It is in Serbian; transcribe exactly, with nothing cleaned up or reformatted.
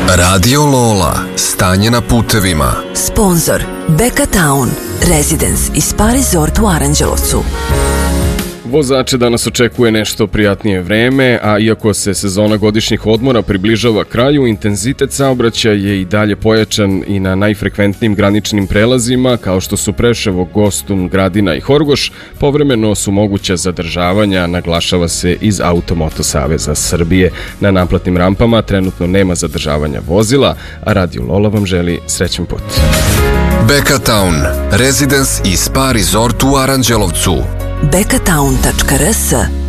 Radio Lola, stanje na putevima. Sponzor Beka Town, Residence i Spa Resort u Aranđelovcu. Vozače danas očekuje nešto prijatnije vreme, a iako se sezona godišnjih odmora približava kraju, intenzitet saobraćaja je i dalje pojačan i na najfrekventnijim graničnim prelazima, kao što su Preševo, Gostum, Gradina i Horgoš. Povremeno su moguća zadržavanja, naglašava se iz Automoto Saveza Srbije. Na naplatnim rampama trenutno nema zadržavanja vozila, a Radio Lola vam želi srećan put. Beka Town, Residence i Spa Resort u Aranđelovcu. beka town tačka r s